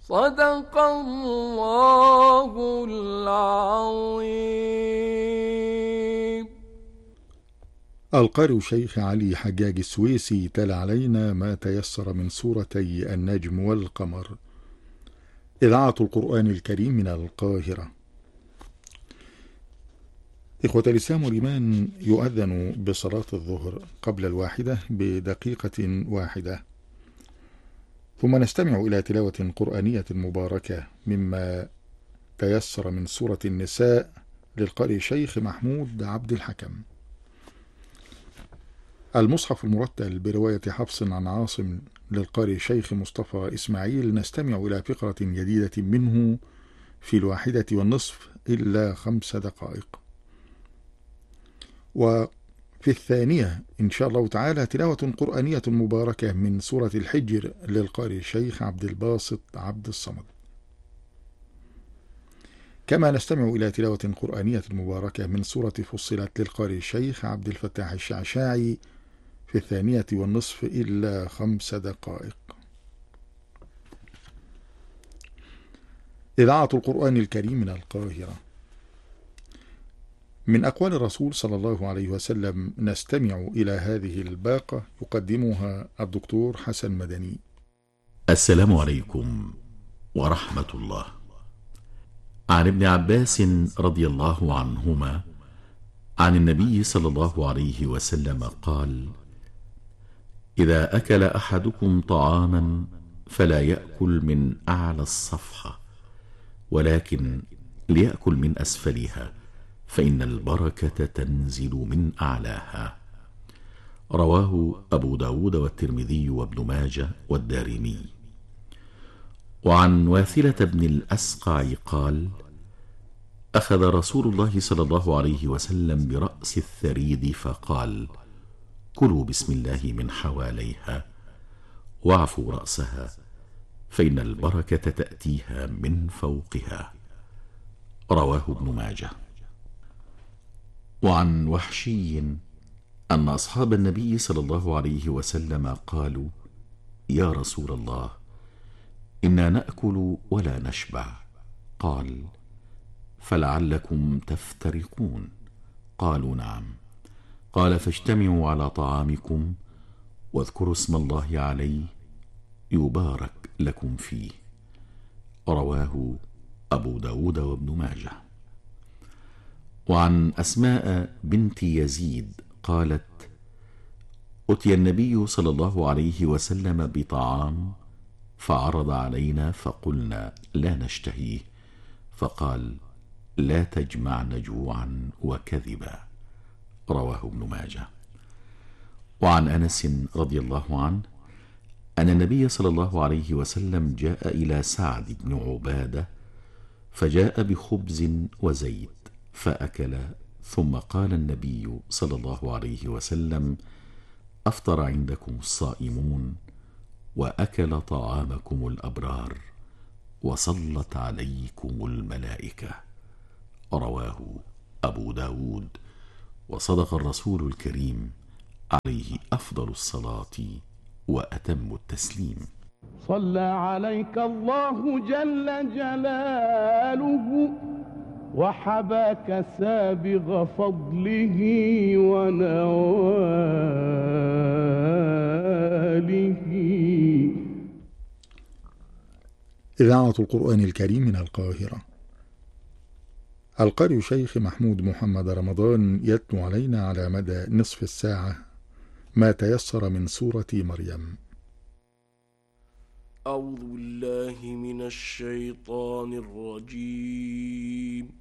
صدق الله العظيم. القارئ شيخ علي حجاج السويسي تلا علينا ما تيسر من سورتي النجم والقمر. إذاعة القرآن الكريم من القاهرة. إخوة الإسلام والإيمان، يؤذن بصلاة الظهر قبل 1 بدقيقة واحدة، ثم نستمع إلى تلاوة قرآنية مباركة مما تيسر من سورة النساء للقارئ شيخ محمود عبد الحكم. المصحف المرتل برواية حفص عن عاصم للقارئ شيخ مصطفى إسماعيل، نستمع إلى فقرة جديدة منه في 1:30 إلا 5 دقائق. وفي 2 إن شاء الله تعالى تلاوة قرآنية مباركة من سورة الحجر للقارئ شيخ عبد الباسط عبد الصمد. كما نستمع إلى تلاوة قرآنية مباركة من سورة فصلت للقارئ شيخ عبد الفتاح الشعشاعي في 2:20 إلا 5 دقائق. إذاعة القرآن الكريم من القاهرة. من أقوال الرسول صلى الله عليه وسلم نستمع إلى هذه الباقة يقدمها الدكتور حسن مدني. السلام عليكم ورحمة الله. عن ابن عباس رضي الله عنهما عن النبي صلى الله عليه وسلم قال: إذا أكل أحدكم طعاما فلا يأكل من أعلى الصفحة، ولكن ليأكل من أسفلها، فإن البركة تنزل من أعلاها. رواه أبو داود والترمذي وابن ماجه والدارمي. وعن واثلة بن الأسقع قال: أخذ رسول الله صلى الله عليه وسلم برأس الثريد فقال: كلوا بسم الله من حواليها واعفوا رأسها، فإن البركة تأتيها من فوقها. رواه ابن ماجه. وعن وحشي أن أصحاب النبي صلى الله عليه وسلم قالوا: يا رسول الله، إنا نأكل ولا نشبع. قال: فلعلكم تفترقون. قالوا: نعم. قال: فاجتمعوا على طعامكم واذكروا اسم الله عليه يبارك لكم فيه. رواه أبو داود وابن ماجه. وعن أسماء بنت يزيد قالت: أتي النبي صلى الله عليه وسلم بطعام فعرض علينا فقلنا لا نشتهيه، فقال: لا تجمعن جوعا وكذبا. رواه ابن ماجه. وعن أنس رضي الله عنه أن النبي صلى الله عليه وسلم جاء إلى سعد بن عبادة فجاء بخبز وزيت فأكل، ثم قال النبي صلى الله عليه وسلم: أفطر عندكم الصائمون وأكل طعامكم الأبرار وصلت عليكم الملائكة. رواه أبو داود. وصدق الرسول الكريم عليه أفضل الصلاة وأتم التسليم. صلى عليك الله جل جلاله وحباك سابغ فضله ونواله. إذاعة القرآن الكريم من القاهرة. القارئ شيخ محمود محمد رمضان يتلو علينا على مدى نصف الساعة ما تيسر من سورة مريم. أعوذ بالله من الشيطان الرجيم.